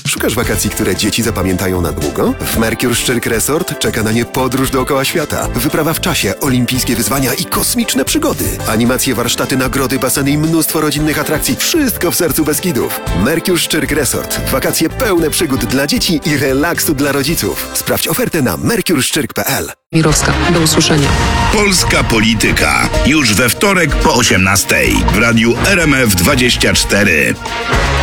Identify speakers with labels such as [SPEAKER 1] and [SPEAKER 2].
[SPEAKER 1] Szukasz wakacji, które dzieci zapamiętają na długo? W Mercure Szczyrk Resort czeka na nie podróż dookoła świata, wyprawa w czasie, olimpijskie wyzwania i kosmiczne przygody. Animacje, warsztaty, nagrody, baseny i mnóstwo rodzinnych atrakcji. Wszystko w sercu Beskidów. Mercure Szczyrk Resort. Wakacje pełne przygód dla dzieci i relaksu dla rodziców. Sprawdź ofertę na mercureszczyrk.pl.
[SPEAKER 2] Mirowska. Do usłyszenia.
[SPEAKER 3] Polska Polityka. Już we wtorek po 18:00 w radiu RMF24.